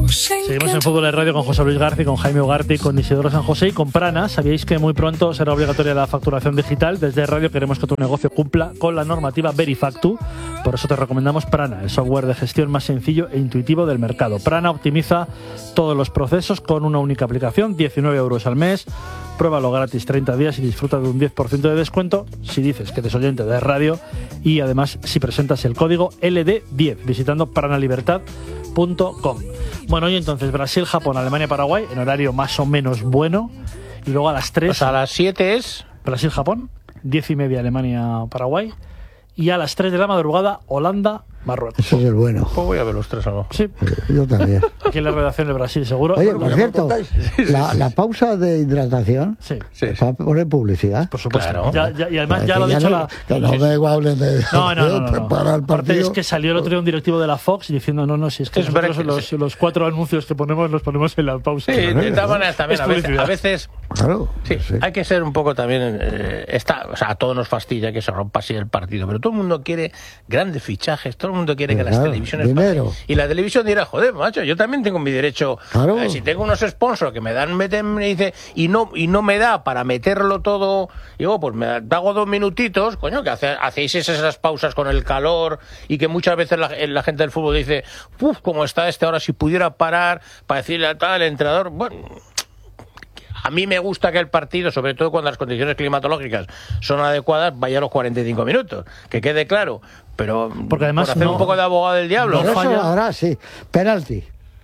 Seguimos en Fútbol de Radio con José Luis García, con Jaime Ugarte, con Isidoro San José y con Prana. Sabíais que muy pronto será obligatoria la facturación digital. Desde Radio queremos que tu negocio cumpla con la normativa Verifactu. Por eso te recomendamos Prana, el software de gestión más sencillo e intuitivo del mercado. Prana optimiza todos los procesos con una única aplicación, 19 euros al mes. Pruébalo gratis 30 días y disfruta de un 10% de descuento si dices que eres oyente de radio y además si presentas el código LD10 visitando pranalibertad.com. Bueno, y entonces Brasil, Japón, Alemania, Paraguay en horario más o menos bueno, y luego a las 3 o sea, a las 7 es Brasil, Japón, 10:30 Alemania, Paraguay, y a las 3 de la madrugada Holanda, Marruecos. Ese es el bueno. Pues voy a ver los tres algo. Sí. Yo también. Aquí en la redacción de Brasil, seguro. Oye, por cierto, la pausa de hidratación, sí. ¿para poner publicidad? Por supuesto. Claro. Y además ya lo ha dicho no, la... Que no me hablen de No. preparar el Aparte partido. es que salió el otro día un directivo de la Fox diciendo no, si es que los 4 anuncios que ponemos los ponemos en la pausa. Sí, de todas maneras también Es a veces Claro. sí, hay que ser un poco también o sea, a todos nos fastidia que se rompa así el partido, pero todo el mundo quiere grandes fichajes, todo el mundo quiere que las televisiones dinero. paguen. Y la televisión dirá, joder, macho, yo también tengo mi derecho. Claro. Si tengo unos sponsors que me dice y no me da para meterlo todo, digo, pues me hago 2 minutitos, coño, que hacéis esas pausas con el calor y que muchas veces la gente del fútbol dice, uff, como está ahora, si pudiera parar para decirle a tal entrenador, bueno. A mí me gusta que el partido, sobre todo cuando las condiciones climatológicas son adecuadas, vaya a los 45 minutos, que quede claro. Pero porque además por hacer un poco de abogado del diablo. Pero eso ahora sí, penalti.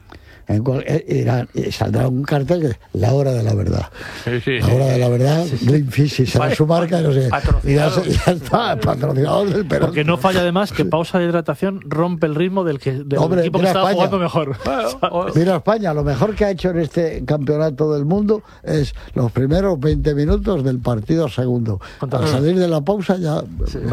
Saldrá un cartel que la hora de la verdad. La hora de la verdad, Greenpeace, si será su marca, no sé. Y ya está, patrocinador del penalti. Porque no falla además que pausa de hidratación rompe el ritmo del equipo que estaba jugando mejor. Mira España, lo mejor que ha hecho en este campeonato del mundo es los primeros 20 minutos del partido segundo. Al salir de la pausa ya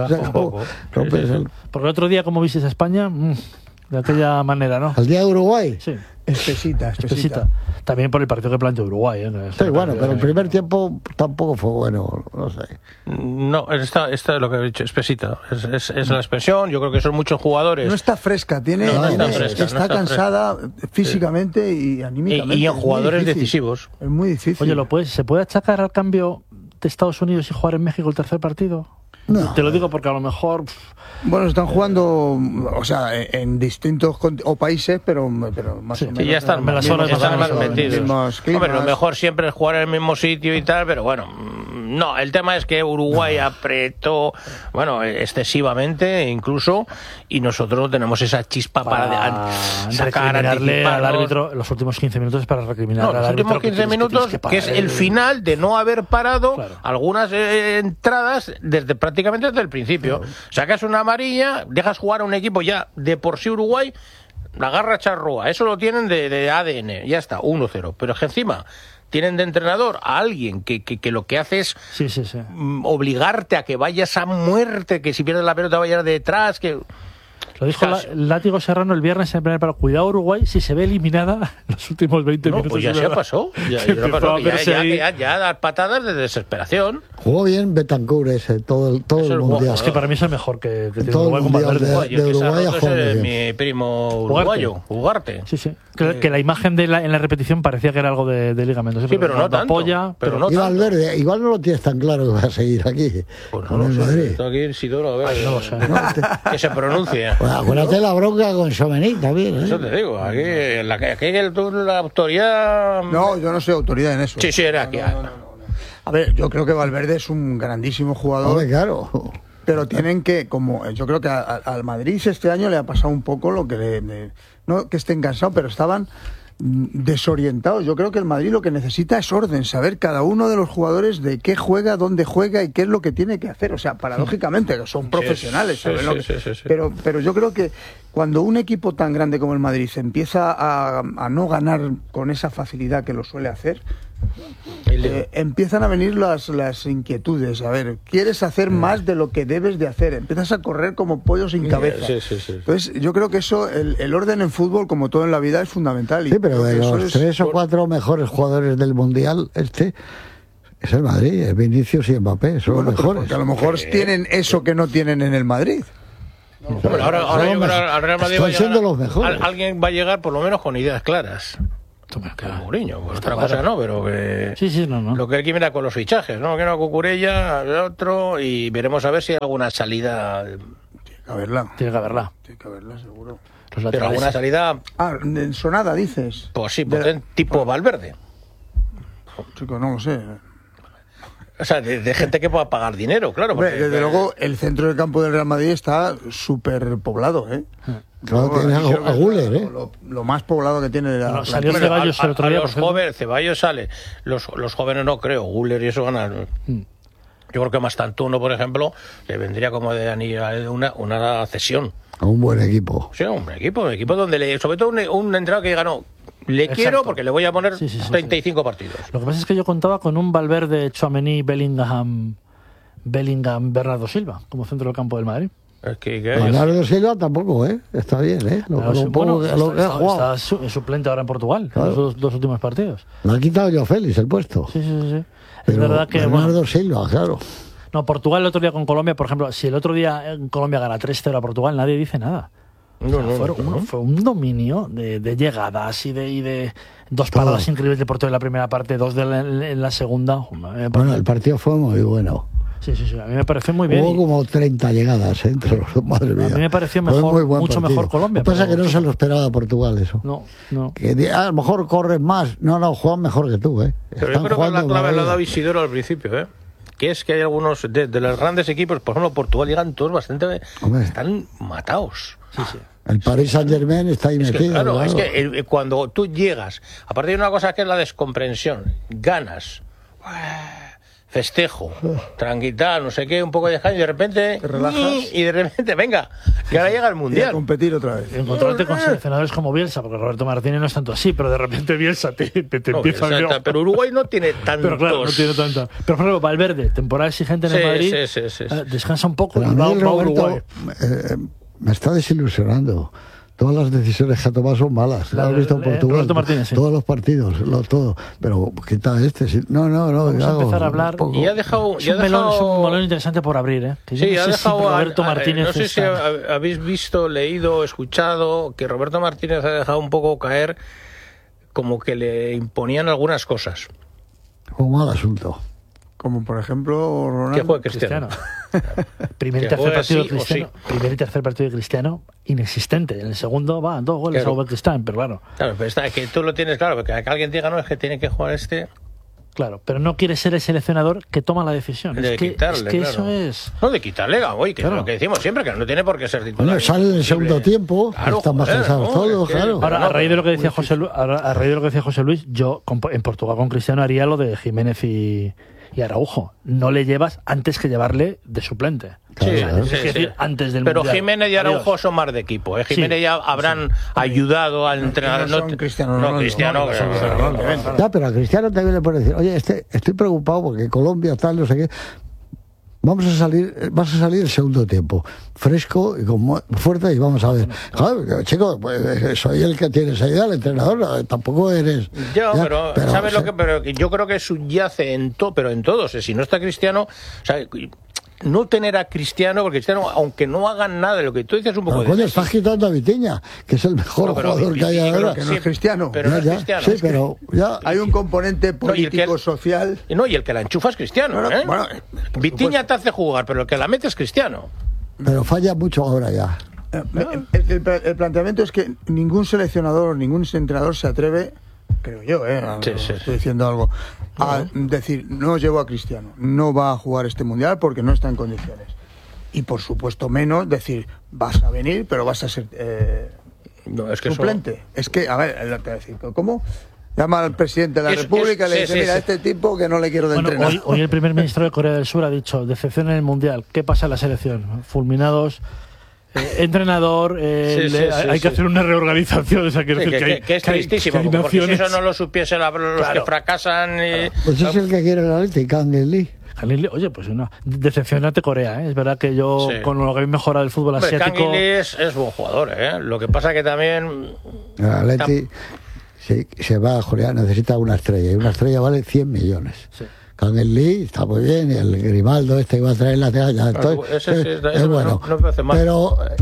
rompes el... Porque el otro día, como viste a España, de aquella manera, ¿no? ¿Al día de Uruguay? Sí. Espesita. También por el partido que planteó Uruguay. Sí, bueno, pero el primer tiempo tampoco fue bueno, no sé. No, esta es lo que he dicho, espesita. Es la expresión, yo creo que son muchos jugadores. No está fresca, está cansada físicamente y anímicamente. Y en jugadores decisivos. Es muy difícil. Oye, ¿se puede achacar al cambio de Estados Unidos y jugar en México el tercer partido? No. Te lo digo porque a lo mejor... Bueno, están jugando, o sea, en distintos países, pero más o menos. Sí, ya están más metidos. Hombre, lo mejor siempre es jugar en el mismo sitio y tal, pero bueno, no, el tema es que Uruguay apretó, bueno, excesivamente incluso, y nosotros tenemos esa chispa para sacar al árbitro los últimos 15 minutos para recriminar al árbitro. Los últimos 15 minutos, que es el final de no haber parado algunas entradas prácticamente desde el principio. Sacas una amarilla, dejas jugar a un equipo ya de por sí Uruguay, la garra charrúa, eso lo tienen de ADN, ya está, 1-0, pero es que encima tienen de entrenador a alguien que lo que hace es obligarte a que vayas a muerte, que si pierdes la pelota vayas detrás, que... Lo dijo Látigo Serrano el viernes en el primer partido. Cuidado Uruguay si se ve eliminada en los últimos 20 minutos. Pues ya se pasó. Ya dar patadas de desesperación. Jugó bien Betancourt ese, todo el mundial. Es que para mí es el mejor que tiene todo Uruguay el mundial de Uruguay a jugar mi primo uruguayo, Ugarte. Sí. Que la imagen en la repetición parecía que era algo de ligamento. Sí, pero no tanto. Y Valverde, igual no lo tienes tan claro que va a seguir aquí. Pues con el Madrid. Está aquí en Sidoro, a ver. No lo sé. Que se pronuncia. Acuérdate la bronca con Chomení también, ¿eh? Eso te digo, aquí la autoridad... No, yo no soy autoridad en eso. Sí, era aquí. A ver, yo creo que Valverde es un grandísimo jugador. Hombre, claro. Pero tienen que, yo creo que al Madrid este año le ha pasado un poco lo que no que estén cansados, pero estaban desorientados. Yo creo que el Madrid lo que necesita es orden, saber cada uno de los jugadores de qué juega, dónde juega y qué es lo que tiene que hacer. O sea, paradójicamente, que son profesionales, ¿saben lo que? Pero yo creo que cuando un equipo tan grande como el Madrid empieza a no ganar con esa facilidad que lo suele hacer, empiezan a venir las inquietudes. A ver, quieres hacer más de lo que debes de hacer, empiezas a correr como pollo sin cabeza. Entonces yo creo que eso, el orden en fútbol, como todo en la vida, es fundamental. Sí, pero de los 3 o 4 mejores jugadores del mundial, es el Madrid, es Vinicius y Mbappé, son los mejores. Porque a lo mejor tienen eso que no tienen en el Madrid. Bueno, ahora yo creo que al Real Madrid están siendo los mejores. Alguien va a llegar por lo menos con ideas claras. Mourinho, pues otra cosa no, pero que no. Lo que hay que mirar con los fichajes, ¿no? Que no Cucurella, el otro, y veremos a ver si hay alguna salida. Tiene que haberla. Tiene que haberla, seguro. Pero alguna salida. En sonada, dices. Pues sí, tipo Valverde. Chico, no lo sé. O sea, de gente que pueda pagar dinero, claro. Hombre, desde luego, el centro del campo del Real Madrid está súper poblado, ¿eh? Claro, tiene a Güler, ¿eh? Lo más poblado que tiene la salió Ceballos el otro día. Los jóvenes, Ceballos sale. Los jóvenes no creo. Güler y eso van a... Yo creo que Mastantuono, por ejemplo, le vendría como de anillo una cesión. A un buen equipo. Sí, un equipo donde sobre todo un entrenador que diga, no, le quiero porque le voy a poner 35 partidos. Lo que pasa es que yo contaba con un Valverde, Tchouaméni, Bellingham, Bernardo Silva como centro del campo del Madrid. Bernardo Silva tampoco, está bien, Está suplente ahora en Portugal, claro. Los dos últimos partidos. Le ha quitado yo Félix el puesto. Sí. Pero es verdad que Bernardo Silva, claro. No, Portugal el otro día con Colombia, por ejemplo, si el otro día Colombia gana 3-0 a Portugal, nadie dice nada. Fue un dominio de llegadas y de dos paradas increíbles de portero en la primera parte, dos en la segunda. Bueno, el partido fue muy bueno. Sí, a mí me pareció muy bien. Hubo como 30 llegadas entre los dos, madre mía. A mí me pareció mucho mejor Colombia. Lo que pasa es que no se lo esperaba Portugal eso. No. Que a lo mejor corren más. No, juegan mejor que tú, Pero yo creo que la clave la ha dado Isidoro al principio, que es que hay algunos de los grandes equipos, por ejemplo Portugal, llegan todos bastante... Están matados. Sí. El Paris Saint-Germain está ahí metido. Claro, es que cuando tú llegas, aparte de una cosa que es la descomprensión, ganas, festejo, tranquilidad, no sé qué, un poco de jaño, y de repente, venga, que ahora llega el Mundial. Y a competir otra vez. Encontrarte con seleccionadores como Bielsa, porque Roberto Martínez no es tanto así, pero de repente Bielsa te empieza a... Pero Uruguay no tiene tantos... Pero claro, no tiene tanta. Pero por ejemplo, Valverde, temporada exigente en el Madrid, descansa un poco y va a Uruguay. Me está desilusionando. Todas las decisiones que ha tomado son malas. Lo has visto en Portugal. Martínez, todos los partidos, todo. Pero quita No. Vamos a empezar a hablar. Y ha dejado. Es un melón interesante por abrir, Sí, ha dejado. Roberto Martínez. No sé si habéis visto, leído, escuchado que Roberto Martínez ha dejado un poco caer, como que le imponían algunas cosas. Un mal asunto. Como por ejemplo Ronaldo. Que juegue Cristiano. Primer y tercer partido de Cristiano. Primer y tercer partido de Cristiano inexistente. En el segundo van 2 goles a Uzbekistán, pero claro. Claro, pero es que tú lo tienes claro, porque que alguien diga no es que tiene que jugar Claro, pero no quiere ser el seleccionador que toma la decisión. De quitarle, claro. Eso es... No, de quitarle, que es lo que decimos siempre, que no tiene por qué ser titular. Bueno, sale en el segundo tiempo, están más cansados todos, claro. Ahora, a raíz de lo que decía José Luis, yo en Portugal con Cristiano haría lo de Jiménez y Araujo. No le llevas antes que llevarle de suplente. Sí. Antes del Pero Mundial. Jiménez y Araujo son más de equipo. Jiménez ya habrán ayudado al entrenador. No, Cristiano. Ya, pero a Cristiano también le puede decir, oye, estoy preocupado porque Colombia tal, no sé qué. Vas a salir el segundo tiempo, fresco y con fuerte, y vamos a ver. Claro, chico, pues, soy el que tiene esa idea, el entrenador, tampoco eres. Pero ¿sabes lo que? Pero yo creo que subyace en todos. Si no está Cristiano, o sea, no tener a Cristiano, porque Cristiano, aunque no hagan nada de lo que tú dices, un poco de... estás quitando a Vitinha, que es el mejor jugador que hay ahora. Que no es Cristiano. Pero no es Cristiano. Sí, pero ya... Hay un componente político, social... Y el que la enchufa es Cristiano. Bueno, Vitinha te hace jugar, pero el que la mete es Cristiano. Pero falla mucho ahora ya. El planteamiento es que ningún seleccionador, ningún entrenador se atreve... Creo yo, estoy diciendo algo, a decir, no llevo a Cristiano, no va a jugar este Mundial porque no está en condiciones. Y por supuesto menos decir, vas a venir, pero vas a ser suplente. Es que, a ver, te voy a decir, ¿cómo? Llama al presidente de la República y le dice, mira, este tipo que no le quiero de entrenar. Hoy el primer ministro de Corea del Sur ha dicho, decepción en el Mundial, ¿qué pasa en la selección? Fulminados... entrenador, hay que hacer una reorganización, o sea, que es tristísimo, porque si eso no lo supiesen los que fracasan. Pues es el que quiere el Atleti, Kang Lee. Oye, pues no, decepcionante Corea, Es verdad que yo, con lo que habéis mejorado el fútbol asiático... Kang Lee es buen jugador, Lo que pasa que también... El Atleti se va a Corea, necesita una estrella, y una estrella vale 100 millones. Sí. Kang Lee está muy bien, y el Grimaldo iba a traer la tela, es bueno. No me parece mal. Pero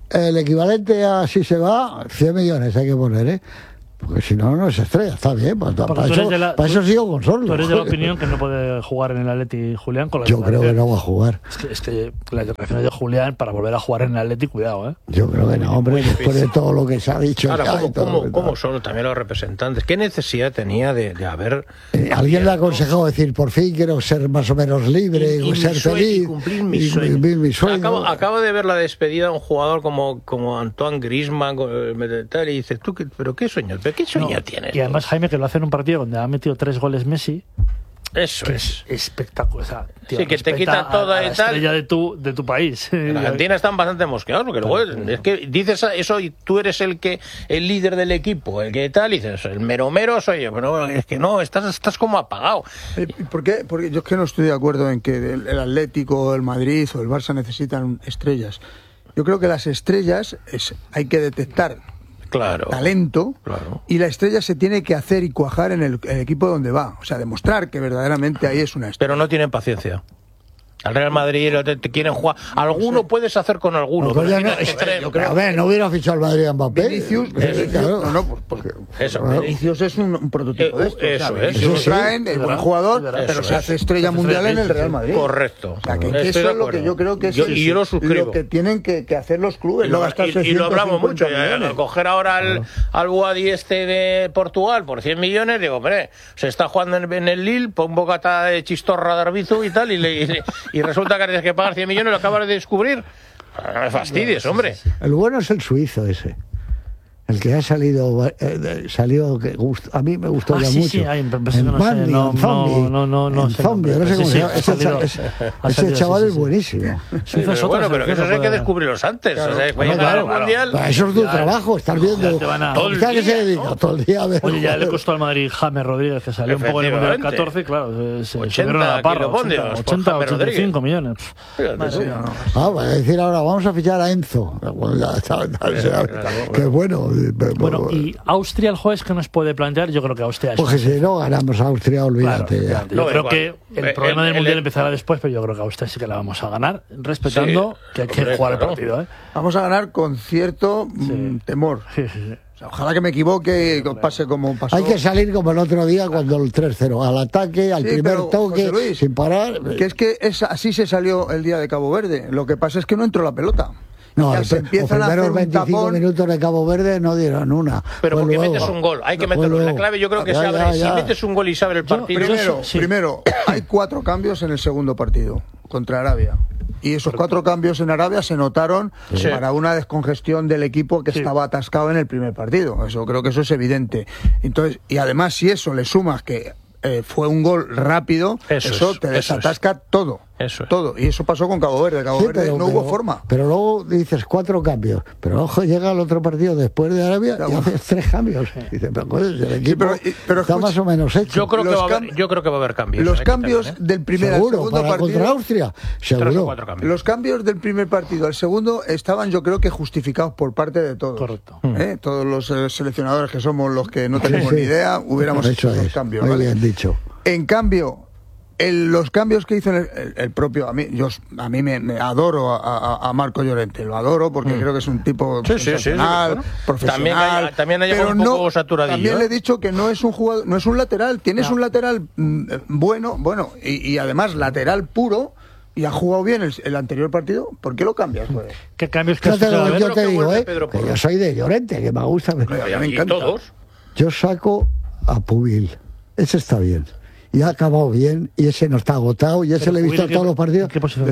el equivalente a si se va, 100 millones hay que poner, ¿eh? Porque si no, no es estrella, está bien. Para eso sigo con Sorlo. Tú eres de la opinión que no puede jugar en el Atleti Julián con las Yo creo que no va a jugar. Es que las declaraciones de Julián para volver a jugar en el Atleti, cuidado, ¿eh? Yo creo que no, hombre, después de todo lo que se ha dicho. Ahora, ¿cómo son también los representantes? ¿Qué necesidad tenía de haber... alguien le ha aconsejado decir, por fin quiero ser más o menos libre, y ser feliz. Y cumplir mi sueño. Acabo de ver la despedida de un jugador como Antoine Griezmann, y dices, ¿tú pero qué sueño? ¿Pero qué sueño tienes? Y además, Jaime, que lo hace en un partido donde ha metido 3 goles Messi. Eso es espectacular. O sea, tío, sí, que te quita toda la estrella de tu país. En Argentina están bastante mosqueados, porque luego es que dices eso y tú eres el líder del equipo, el que tal, y dices, el mero soy yo, pero es que no, estás como apagado. ¿Por qué? Porque yo es que no estoy de acuerdo en que el Atlético, el Madrid o el Barça necesitan estrellas. Yo creo que las estrellas hay que detectar talento, y la estrella se tiene que hacer y cuajar en el equipo donde va, o sea, demostrar que verdaderamente ahí es una estrella. Pero no tienen paciencia. Al Real Madrid te quieren jugar. Alguno puedes hacer con alguno. Pues a ver, no hubiera fichado al Madrid a Mbappé. Vinicius, Vinicius es un prototipo de esto. Eso lo traen, es buen jugador, pero se hace estrella mundial en el Real Madrid. Correcto. O sea, que eso es lo que yo creo que es y yo lo suscribo. Lo que tienen que hacer los clubes. Y lo hablamos mucho. Al coger ahora al Boadi de Portugal por 100 millones, digo, hombre, se está jugando en el Lille, pon bocata de chistorra de Arbizu y tal, y resulta que tienes que pagar 100 millones, lo acabas de descubrir. No me fastidies, hombre. El bueno es el suizo ese. El que ha salido, a mí me gustó ya mucho. En Zombie, no sé cómo se llama. Ese chaval es buenísimo. Pero que eso hay que descubrirlos antes. Eso es tu trabajo, estar viendo. ¿Qué se dedica todo el día a ver? Oye, ya le costó al Madrid James Rodríguez, que salió un poco en el Mundial 14, claro, se subieron a la parra. 80, 85 millones. Va a decir ahora, vamos a fichar a Enzo. Que es bueno. Bueno, y Austria el jueves, que nos puede plantear, yo creo que Austria es... Porque si no ganamos a Austria, olvídate. Claro, yo creo que el problema del Mundial empezará después, pero yo creo que Austria sí que la vamos a ganar, respetando que hay que jugar el partido, ¿eh? Vamos a ganar con cierto temor. Sí. O sea, ojalá que me equivoque y pase como pasó. Hay que salir como el otro día cuando el 3-0, al ataque, al primer toque, Luis, sin parar. Que así se salió el día de Cabo Verde. Lo que pasa es que no entró la pelota. No, los primeros 25 minutos de Cabo Verde no dieron una. Pero porque metes un gol, hay que meterlo. La clave yo creo que se abre. Si metes un gol y se abre el partido. Primero, hay 4 cambios en el segundo partido contra Arabia. Y esos 4 cambios en Arabia se notaron para una descongestión del equipo que estaba atascado en el primer partido. Creo que eso es evidente. Entonces, y además, si eso le sumas que fue un gol rápido, eso te desatasca todo. Todo. Y eso pasó con Cabo Verde. Cabo Verde no hubo forma. Pero luego dices 4 cambios. Pero ojo, llega el otro partido después de Arabia y haces 3 cambios. Dices, el equipo está más o menos hecho. Yo creo que va a haber cambios. Los cambios del primer al segundo partido. Contra Austria, seguro. Los cambios del primer partido al segundo estaban, yo creo que justificados por parte de todos. Correcto. Todos los seleccionadores que somos los que no tenemos ni idea, hubiéramos hecho esos cambios. Muy bien dicho. En cambio, los cambios que hizo el propio, a mí me adoro a Marco Llorente, lo adoro porque creo que es un tipo profesional. También ha llegado un poco saturadillo. También le he dicho que no es un jugador, no es un lateral, tienes un lateral bueno, y además lateral puro. Y ha jugado bien el anterior partido, ¿por qué lo cambias? Pues? ¿Qué cambios yo te digo, que yo soy de Llorente, que me gusta. Me encanta. ¿Todos? Yo saco a Pubil, ese está bien. Y ha acabado bien, y ese no está agotado, y ese le he visto en todos los partidos. ¿Qué posición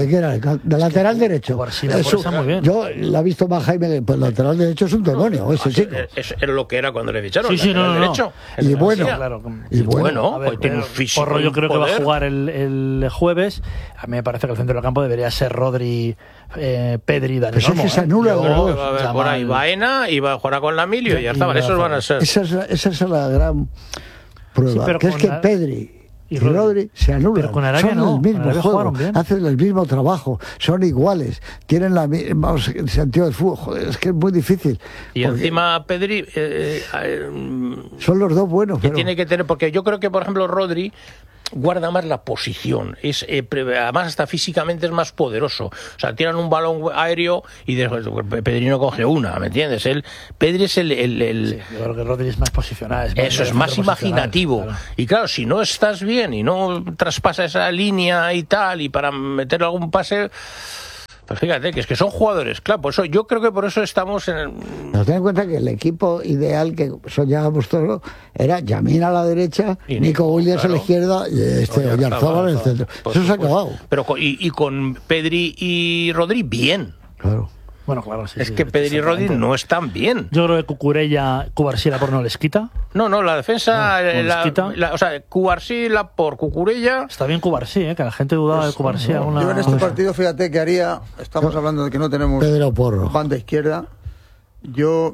de lateral derecho. Muy bien. Yo la he visto más Jaime, pues lateral derecho es un demonio, ese chico. Es lo que era cuando le ficharon. Derecho. Y bueno, tiene un físico. Porro, yo creo que va a jugar el jueves. A mí me parece que el centro del campo debería ser Rodri, Pedri, Dani. Pero es que se anula por ahí Baena y va a jugar con Lamilio y ya está. Esos van a ser. Esa es la gran prueba, que es que Pedri y Rodri se anulan. Pero con Arabia son el mismo juego, hacen el mismo trabajo, son iguales, tienen el sentido del fútbol. Joder, es que es muy difícil. Y encima Pedri son los dos buenos. Que tiene que tener, porque yo creo que por ejemplo Rodri guarda más la posición, además hasta físicamente es más poderoso. O sea, tiran un balón aéreo y después Pedri no coge una, ¿me entiendes? Pedri es el Sí, yo creo que Rodri es más posicional. es más imaginativo. Claro. Y claro, si no estás bien y no traspasas esa línea y tal, y para meter algún pase... Pues fíjate, que es que son jugadores, claro, por eso, yo creo que por eso estamos en el... Nos ten en cuenta que el equipo ideal que soñábamos todos era Yamín a la derecha, Y Nico Williams a la izquierda y Oyarzabal en el centro. Eso se ha acabado. Pero y con Pedri y Rodri, bien. Claro. Bueno, claro, sí. Es sí, que Pedri y Rodri no están bien. Yo creo que Cucurella, Cubarsí, Laporte no les quita. No, la defensa, les quita. o sea, Cubarsí, Laporte, Cucurella... Está bien Cubarsí, que la gente dudaba de Cubarsí. Yo en este partido, fíjate que haría, estamos hablando de que no tenemos Pedro Porro. banda izquierda, yo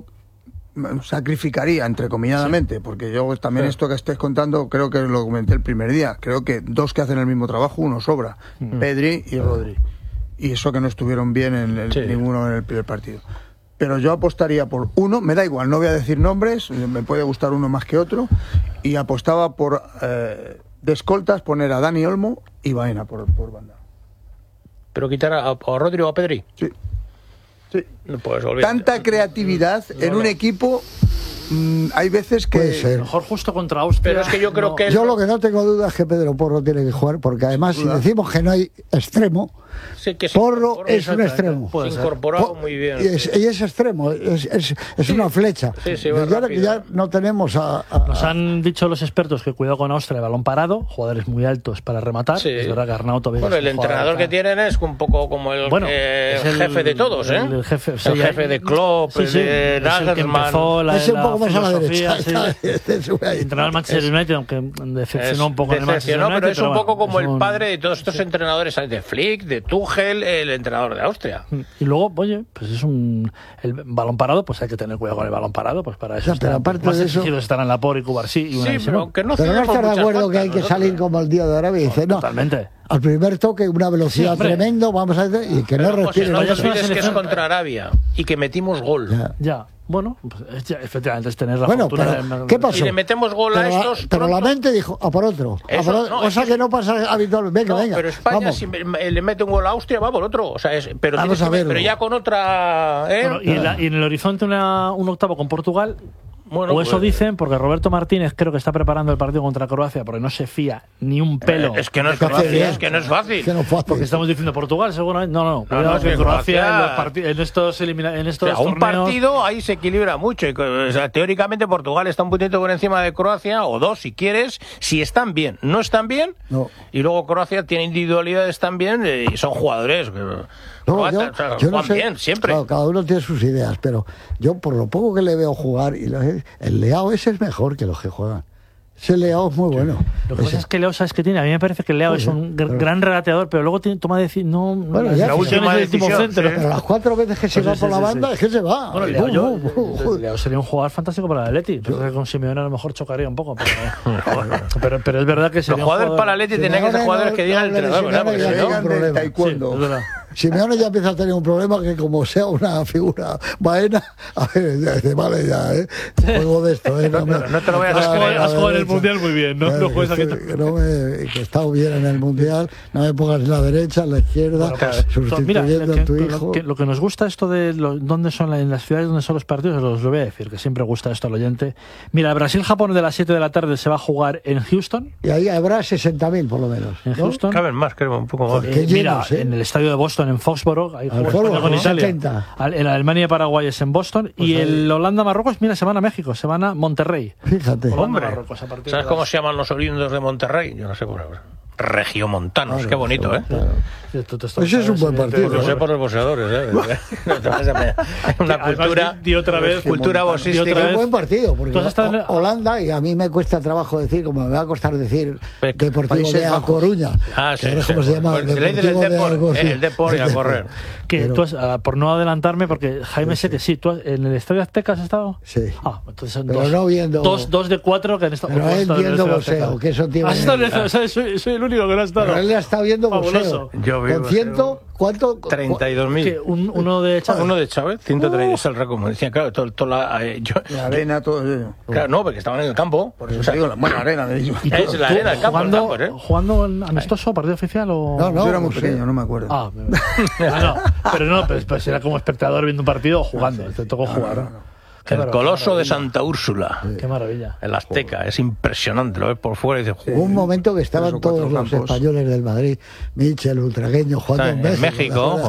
sacrificaría, entrecomilladamente, porque yo también esto que estés contando, creo que lo comenté el primer día, creo que dos que hacen el mismo trabajo, uno sobra, Pedri y Rodri. Y eso que no estuvieron bien ninguno en el primer partido. Pero yo apostaría por uno, me da igual, no voy a decir nombres, me puede gustar uno más que otro, y apostaba por de escoltas poner a Dani Olmo y Baena por banda. Pero quitar a Rodri o a Pedri. Sí. Sí. No puedes olvidar. Tanta creatividad en un equipo, hay veces que... Puede ser. Mejor justo contra Austria. Pero es que yo creo que... Yo lo que no tengo duda es que Pedro Porro tiene que jugar, porque además si decimos que no hay extremo, Sí, que Porro es un extremo. Puede ser. Incorporado muy bien. Y es extremo, es una flecha. Sí, va rápido. Ya no tenemos Nos han dicho los expertos que cuidado con Austria, el balón parado, jugadores muy altos para rematar. Sí. Es verdad que Arnau todavía Bueno, es el un jugador entrenador acá. que tienen es un poco como el, Es el jefe de todos, ¿eh? El jefe, el jefe de Klopp, sí, sí, de es el que Nagelsmann. empezó la, ese un poco más a la filosofía, derecha. sí. Entrenar al Manchester United, aunque decepcionó un poco en el Manchester Decepcionó, United. pero es un poco bueno, como es el padre de todos estos entrenadores, ¿sabes? De Flick, de Tuchel, el entrenador de Austria. Y luego, oye, pues es el balón parado, pues hay que tener cuidado con el balón parado, pues para eso Ya, pero aparte más de eso- exigidos estarán Laporte y Cubarsí y Sí, pero que no Pero no cedemos estás de muchas acuerdo que hay faltas que salir nosotros. como el tío de Arabia y dice, no, Totalmente. al primer toque una velocidad Sí, hombre. tremendo, vamos a hacer, y que Pero, no José, respire. no vaya te a ser una olvides que es selección- contra Arabia y que metimos gol. Ya. Ya, bueno, pues efectivamente es tener la Bueno, fortuna pero de- ¿qué pasó? Y le metemos gol a estos pero la pronto. mente dijo, a por otro. Eso, no, cosa eso que no pasa habitualmente. Venga, No, venga. pero España vamos. si le mete un gol a Austria va por otro, o sea, pero, Vamos tienes a que verlo. pero ya con otra, ¿eh? Bueno, y en el horizonte un octavo con Portugal. Bueno, o eso pues- dicen, porque Roberto Martínez creo que está preparando el partido contra Croacia porque no se fía ni un pelo. Es que no es Porque hace fácil, bien. es que no es fácil. Que no fue Porque estamos diciendo Portugal, seguramente. No, cuidado no, que que Croacia Croacia- en estos O sea, un torneos. partido ahí se equilibra mucho. O sea, teóricamente Portugal está un puntito por encima de Croacia, o dos si quieres, si están bien. No están bien, No. y luego Croacia tiene individualidades también, y son jugadores. No, croatas, o sea, yo no juegan sé, bien, siempre. claro, cada uno tiene sus ideas, pero yo por lo poco que le veo jugar, el Leao ese es mejor que los que juegan. Ese Leao es muy bueno. Lo que pasa es que Leo, ¿sabes qué tiene? A mí me parece que Leo es un gran regateador, pero luego toma decir no. Bueno, las ya, decisiones última del último decisión, centro. sí. Pero las 4 veces que se va Sí, por sí, la sí, banda sí. es que se va. Bueno, Leo sería un jugador fantástico para el Atleti. Pero con Simeone a lo mejor chocaría un poco. Pero es verdad que Los sería un jugadores jugador. para el Atleti tenían que ser jugadores que digan el entrenador, ¿verdad? Porque Simeone si ya no- llega un problema. Sí, taekwondo. es verdad. Simeone ya empieza a tener un problema que como sea una figura Baena, a ver, ya dice, vale ya, juego de esto, No te lo voy a Has creer. jugado en el Mundial muy bien, ¿no? No juegas aquí. que he estado bien en el Mundial, no me pongas en la derecha, en la izquierda, Mira, sustituyendo a tu hijo. lo que nos gusta esto de dónde son en las ciudades donde son los partidos, os lo voy a decir, que siempre gusta esto al oyente. Mira, Brasil-Japón de las 7 de la tarde se va a jugar en Houston. Y ahí habrá 60.000 por lo menos. En ¿no? Houston. Caben más, creo, un poco más. Qué Mira, llenos, ¿eh? en el estadio de Boston, en Foxborough, ahí juega Foxborough, España con Italia. 70. En Alemania y Paraguay es en Boston. Y ahí. el Holanda-Marruecos, mira, se van a México, se van a Monterrey. Fíjate. Hombre, Marruecos, a partir ¿sabes de cómo las- se llaman los oriundos de Monterrey? Yo no sé cómo. Regiomontanos, Claro, qué bonito, ¿eh? claro. Ese es un buen partido. Lo sé por los boxeadores, ¿eh? Una cultura, otra vez, cultura di boxística. otra Es vez. un buen partido, porque Tú has estado en- Holanda, y a mí me cuesta trabajo decir, como me va a costar decir, Deportivo Países de A Bajos. Coruña. Ah, que sí, no sé cómo sí. se llama. Pues le dicen Deportivo el de Depor, algo, sí. el Depor y a correr. Que Pero- tú por no adelantarme, porque Jaime sé que sí, tú en el Estadio Azteca has estado. Sí. Ah, entonces Pero no viendo- dos de 4 que han estado. Pero tú has él estado en el viendo Estadio boxeo, Azteca. que eso tiene- Has estado en el Estadio, ¿sabes? Soy el único que no ha estado. Pero él le ha estado viendo Fabuloso. boxeo. Yo veo Con 100, ¿cuánto? 32.000. ¿Qué? Uno de Chávez. Uno de Chávez, 130, es el récord. Me decían, claro, La arena, todo eso. claro, no, porque estaban en el campo. Por eso te digo, la arena de ellos. ¿Y tú- Es la tú arena, el campo, ¿Jugando en amistoso, partido oficial o...? No, Yo era muy pues, pequeño, no me acuerdo. Ah, pero no, pues era como espectador viendo un partido o jugando. Te tocó jugar. ¿no? Qué El maravilla, Coloso de maravilla. Santa Úrsula. Qué maravilla. El Azteca, es impresionante, lo ves por fuera y dices, Hubo un momento que estaban Tres o cuatro todos los campos. españoles del Madrid, Michel, ultragueño, jugando en México, ¿te acuerdas?